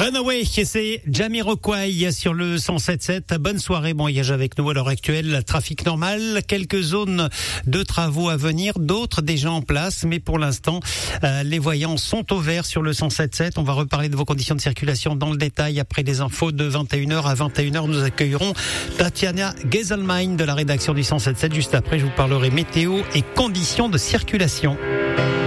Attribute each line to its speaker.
Speaker 1: Runaway, c'est Jamiroquai sur le 107.7. Bonne soirée, bon voyage avec nous à l'heure actuelle. Trafic normal, quelques zones de travaux à venir, d'autres déjà en place, mais pour l'instant, les voyants sont au vert sur le 107.7. On va reparler de vos conditions de circulation dans le détail après les infos de 21h à 21h. Nous accueillerons Tatiana Geselmain de la rédaction du 107.7. Juste après, je vous parlerai météo et conditions de circulation.